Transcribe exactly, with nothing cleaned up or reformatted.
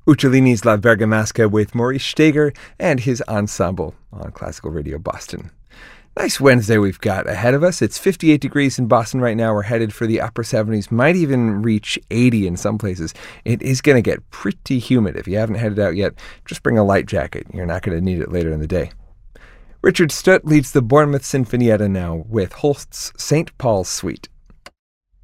Uccellini's La Bergamasca with Maurice Steger and his ensemble on Classical Radio Boston. Nice Wednesday we've got ahead of us. It's fifty-eight degrees in Boston right now. We're headed for the upper seventies, might even reach eighty in some places. It is going to get pretty humid. If you haven't headed out yet, just bring a light jacket. You're not going to need it later in the day. Richard Stutt leads the Bournemouth Sinfonietta now with Holst's Saint Paul's Suite.